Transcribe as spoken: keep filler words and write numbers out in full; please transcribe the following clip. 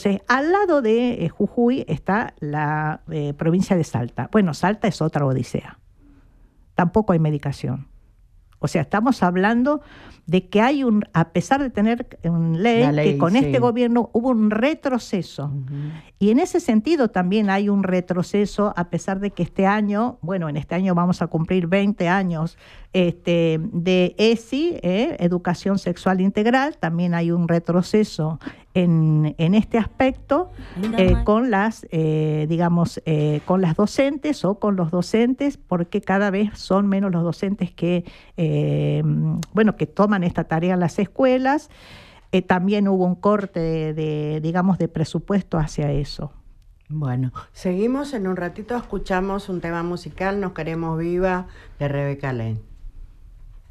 Entonces, al lado de eh, Jujuy está la eh, provincia de Salta. Bueno, Salta es otra odisea. Tampoco hay medicación. O sea, estamos hablando de que hay un, a pesar de tener una ley, ley, que con sí. este gobierno hubo un retroceso. Uh-huh. Y en ese sentido también hay un retroceso, a pesar de que este año, bueno, en este año vamos a cumplir veinte años este, de E S I, eh, Educación Sexual Integral, también hay un retroceso en, en este aspecto eh, con las, eh, digamos, eh, con las docentes o con los docentes, porque cada vez son menos los docentes que, eh, bueno, que toman esta tarea en las escuelas. Eh, también hubo un corte de, de, digamos, de presupuesto hacia eso. Bueno, seguimos en un ratito, escuchamos un tema musical, Nos Queremos Viva, de Rebeca Lane.